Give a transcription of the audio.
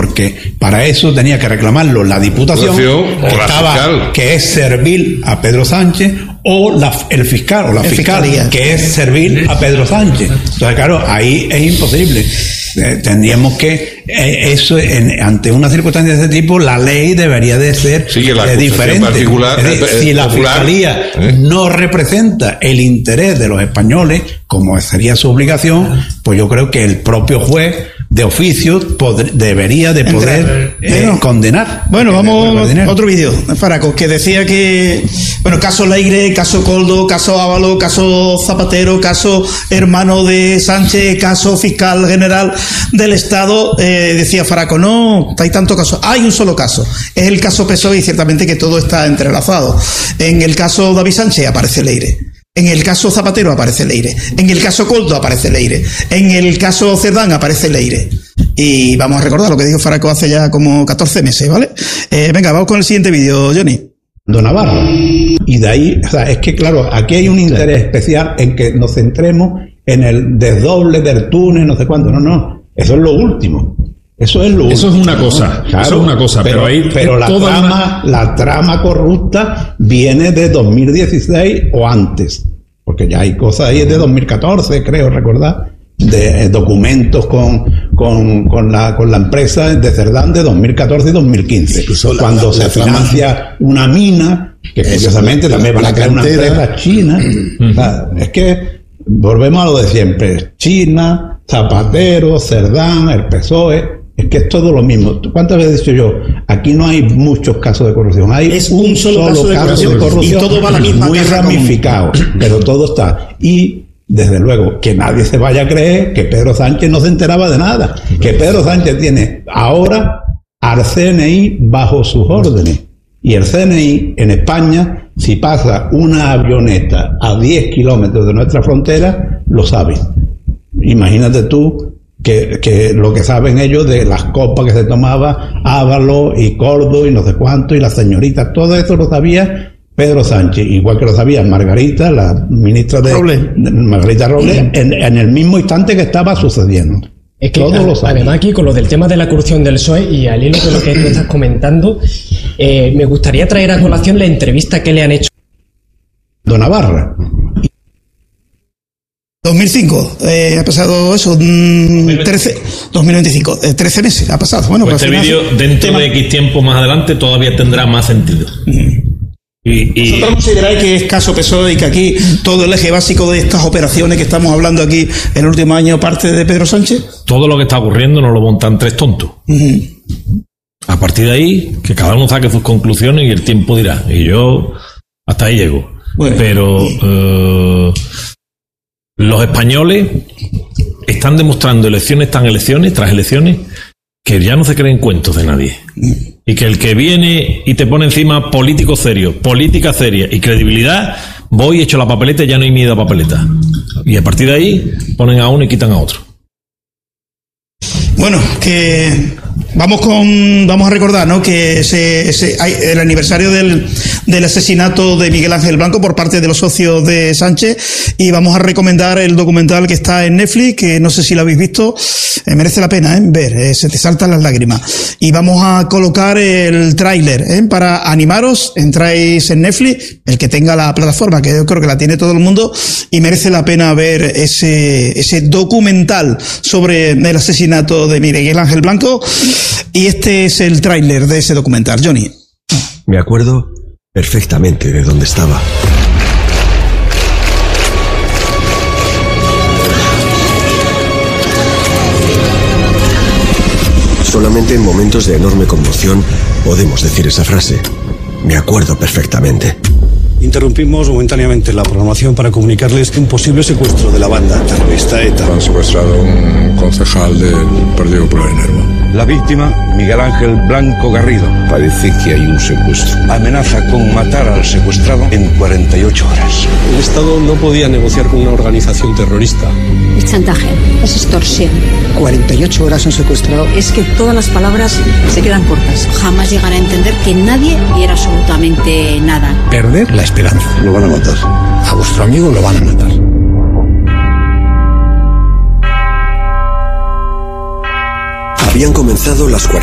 porque para eso tenía que reclamarlo la Diputación, que es servil a Pedro Sánchez, o el fiscal o la fiscalía, que es servil a Pedro Sánchez. Entonces, claro, ahí es imposible. Tendríamos que ante una circunstancia de ese tipo, la ley debería de ser diferente. Si la fiscalía no representa el interés de los españoles, como sería su obligación, pues yo creo que el propio juez de oficio debería de poder condenar. Bueno, vamos a otro vídeo, Faraco, que decía que, bueno, caso Leire, caso Koldo, caso Ábalos, caso Zapatero, caso hermano de Sánchez, caso fiscal general del Estado, decía Faraco, no, hay tantos casos, hay un solo caso, es el caso PSOE, y ciertamente que todo está entrelazado. En el caso David Sánchez aparece Leire. En el caso Zapatero aparece Leire. En el caso Koldo aparece Leire. En el caso Cerdán aparece Leire. Y vamos a recordar lo que dijo Faraco hace ya como 14 meses, ¿vale? Venga, vamos con el siguiente vídeo, Johnny. Navarro. Y de ahí, o sea, es que claro, aquí hay un interés especial en que nos centremos en el desdoble del túnel, no sé cuándo. No, eso es lo último. Eso es una cosa, claro, eso es una cosa, pero la trama corrupta viene de 2016 o antes, porque ya hay cosas ahí de 2014, creo recordar, de documentos con la empresa de Cerdán de 2014 y 2015, cuando se financia una mina, que curiosamente también van a crear una empresa china. O sea, es que volvemos a lo de siempre, China, Zapatero, Cerdán, el PSOE. Es que es todo lo mismo. ¿Cuántas veces he dicho yo? Aquí no hay muchos casos de corrupción. Hay un solo caso de corrupción y todo va a la misma, muy ramificado, pero todo está. Y desde luego que nadie se vaya a creer que Pedro Sánchez no se enteraba de nada. Que Pedro Sánchez tiene ahora al CNI bajo sus órdenes. Y el CNI en España, si pasa una avioneta a 10 kilómetros de nuestra frontera, lo sabe. Imagínate tú que lo que saben ellos de las copas que se tomaba Ábalos y Koldo y no sé cuánto, y las señoritas, todo eso lo sabía Pedro Sánchez, igual que lo sabía Margarita, la ministra Margarita Robles, en el mismo instante que estaba sucediendo. Es que además aquí con lo del tema de la corrupción del PSOE y al hilo de lo que tú estás comentando, me gustaría traer a colación la entrevista que le han hecho Navarra. 2005, ha pasado eso, 2025, 13 meses ha pasado. Bueno, pues este vídeo dentro de X tiempo más adelante todavía tendrá más sentido. ¿Vosotros consideráis que es caso PSOE y que aquí todo el eje básico de estas operaciones que estamos hablando aquí en el último año parte de Pedro Sánchez? Todo lo que está ocurriendo nos lo montan tres tontos. A partir de ahí, que cada uno saque sus conclusiones y el tiempo dirá. Y yo hasta ahí llego. Bueno. Pero los españoles están demostrando elecciones tras elecciones, que ya no se creen cuentos de nadie. Y que el que viene y te pone encima político serio, política seria y credibilidad, voy, echo la papeleta y ya no hay miedo a papeleta. Y a partir de ahí ponen a uno y quitan a otro. Bueno, que vamos a recordar, ¿no?, que hay el aniversario del asesinato de Miguel Ángel Blanco por parte de los socios de Sánchez, y vamos a recomendar el documental que está en Netflix, que no sé si lo habéis visto, merece la pena ver, se te saltan las lágrimas. Y vamos a colocar el tráiler para animaros. Entráis en Netflix, el que tenga la plataforma, que yo creo que la tiene todo el mundo, y merece la pena ver ese documental sobre el asesinato de Miguel Ángel Blanco. Y este es el tráiler de ese documental. Johnny. Me acuerdo perfectamente de dónde estaba. Solamente en momentos de enorme conmoción podemos decir esa frase. Me acuerdo perfectamente. Interrumpimos momentáneamente la programación para comunicarles un posible secuestro de la banda terrorista ETA. Han secuestrado un concejal del Partido Popular en Nerva. La víctima, Miguel Ángel Blanco Garrido. Parece que hay un secuestro. Amenaza con matar al secuestrado en 48 horas. El Estado no podía negociar con una organización terrorista. Es chantaje, es extorsión. 48 horas un secuestrado. Es que todas las palabras se quedan cortas. Jamás llegará a entender que nadie viera absolutamente nada. Perder la esperanza. Lo van a matar. A vuestro amigo lo van a matar. Habían comenzado las